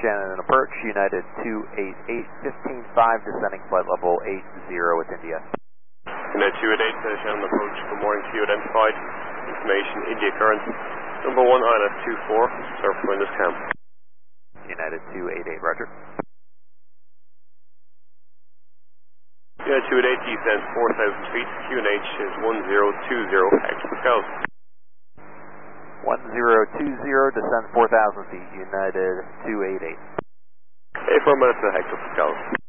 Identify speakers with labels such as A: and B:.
A: Shannon approach, United 288, 15-5, descending flight level 80 with India.
B: United 288, Shannon approach, good morning to you, identified. Information, India current, number 1 ILS24, surf for this camp.
A: United 288, roger.
B: United 288, descent 4,000 feet, QNH is 1020 hectopascals.
A: 1020, descend 4,000 feet, United 288.
B: A4 minutes to hectopascals.